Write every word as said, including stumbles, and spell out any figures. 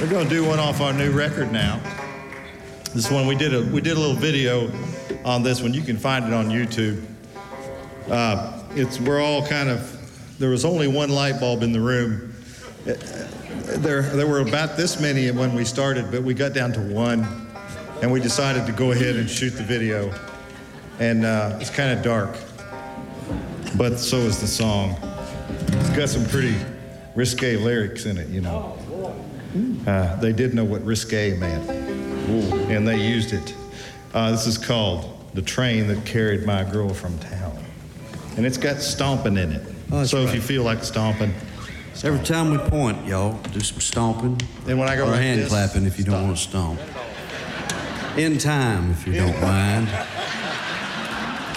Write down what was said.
We're going to do one off our new record now. This one, we did a we did a little video on this one. You can find it on YouTube. Uh, it's we're all kind of, there was only one light bulb in the room. There, there were about this many when we started, but we got down to one, and we decided to go ahead and shoot the video. And uh, it's kind of dark, but so is the song. It's got some pretty risque lyrics in it, you know. Uh, they did know what risque meant, and they used it. Uh, this is called The Train That Carried My Girl From Town. And it's got stomping in it. Oh, so right. if you feel like stomping. Stomp. Every time we point, y'all, do some stomping. And when I go or like hand this, clapping if you stomp. don't want to stomp. In time, if you don't mind.